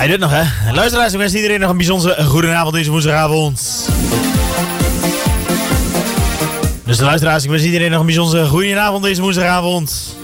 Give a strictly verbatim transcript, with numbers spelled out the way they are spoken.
Hij doet nog, hè? Luisteraars, ik wens iedereen nog een bijzondere goedenavond deze woensdagavond. Dus de luisteraars, ik wens iedereen nog een bijzondere goedenavond deze woensdagavond.